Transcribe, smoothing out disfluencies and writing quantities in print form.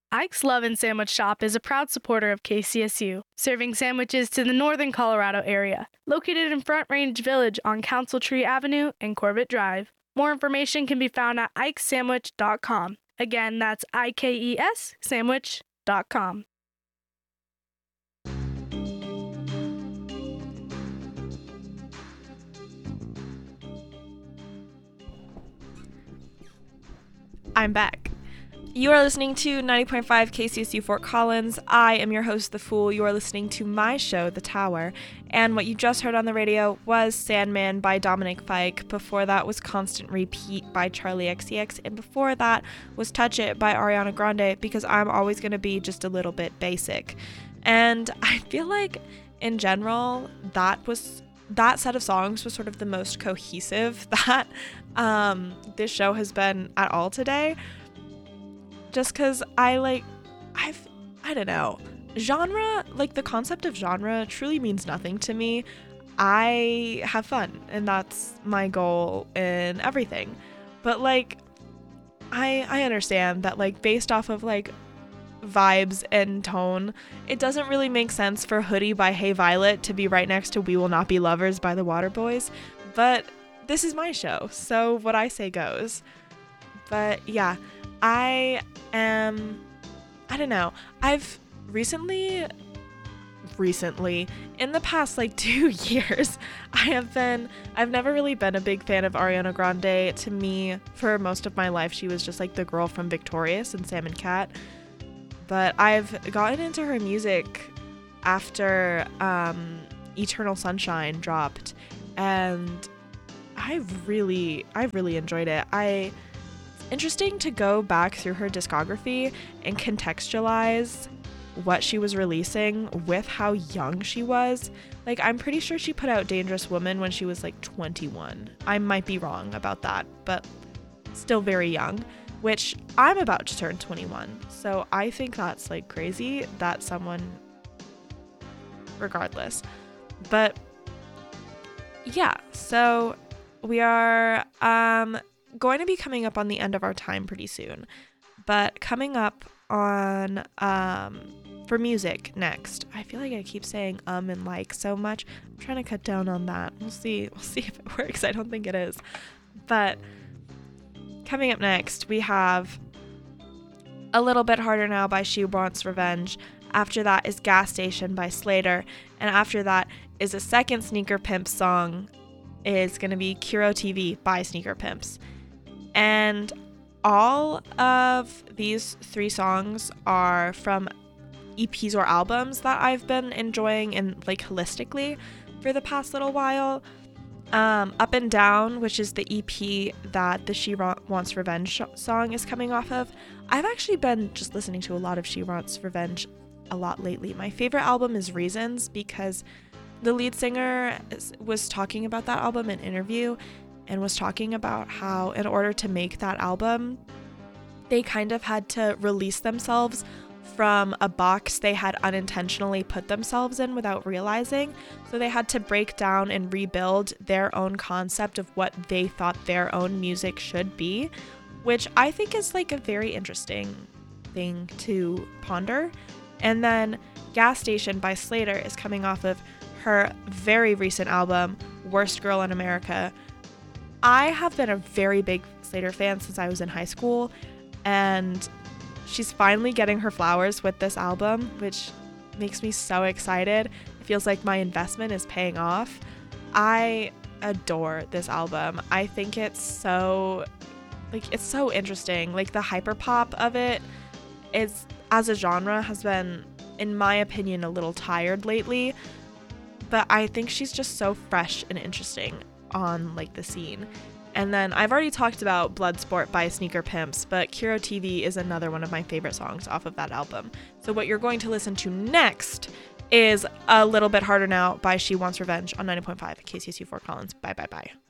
Ike's Love and Sandwich Shop is a proud supporter of KCSU, serving sandwiches to the northern Colorado area, located in Front Range Village on Council Tree Avenue and Corbett Drive. More information can be found at ikesandwich.com. Again, that's IKES sandwich.com. I'm back. You are listening to 90.5 KCSU Fort Collins. I am your host, The Fool. You are listening to my show, The Tower. And what you just heard on the radio was Sandman by Dominic Fike. Before that was Constant Repeat by Charlie XCX. And before that was Touch It by Ariana Grande, because I'm always going to be just a little bit basic. And I feel like, in general, that set of songs was sort of the most cohesive that this show has been at all today. Just because I don't know, genre, like the concept of genre truly means nothing to me. I have fun, and that's my goal in everything. But like, I understand that, like, based off of like vibes and tone, it doesn't really make sense for Hoodie by Hey Violet to be right next to We Will Not Be Lovers by the Waterboys. But this is my show, so what I say goes. But yeah, I don't know. I've recently, in the past like 2 years, I've never really been a big fan of Ariana Grande. To me, for most of my life, she was just like the girl from Victorious and Sam and Cat. But I've gotten into her music after Eternal Sunshine dropped, and I've really enjoyed it. Interesting to go back through her discography and contextualize what she was releasing with how young she was. Like, I'm pretty sure she put out Dangerous Woman when she was like 21. I might be wrong about that, but still very young, which I'm about to turn 21. So I think that's like crazy that someone, regardless. But yeah, so we are going to be coming up on the end of our time pretty soon, but coming up on for music next, I feel like I keep saying and like so much. I'm trying to cut down on that. We'll see if it works. I don't think it is. But coming up next, we have A Little Bit Harder Now by She Wants Revenge. After that is Gas Station by Slater, and after that is a second Sneaker Pimps song. Is going to be Kuro TV by Sneaker Pimps. And all of these 3 songs are from EPs or albums that I've been enjoying and like holistically for the past little while. Up and Down, which is the EP that the She Wants Revenge song is coming off of. I've actually been just listening to a lot of She Wants Revenge a lot lately. My favorite album is Reasons, because the lead singer was talking about that album in an interview and was talking about how in order to make that album, they kind of had to release themselves from a box they had unintentionally put themselves in without realizing. So they had to break down and rebuild their own concept of what they thought their own music should be, which I think is like a very interesting thing to ponder. And then Gas Station by Slater is coming off of her very recent album, Worst Girl in America. I have been a very big Slater fan since I was in high school, and she's finally getting her flowers with this album, which makes me so excited. It feels like my investment is paying off. I adore this album. I think it's so interesting. Like, the hyperpop of it is, as a genre, has been, in my opinion, a little tired lately. But I think she's just so fresh and interesting on like the scene. And then I've already talked about Bloodsport by Sneaker Pimps, but Kuro TV is another one of my favorite songs off of that album. So what you're going to listen to next is A Little Bit Harder Now by She Wants Revenge on 90.5 KCSU Fort Collins. Bye.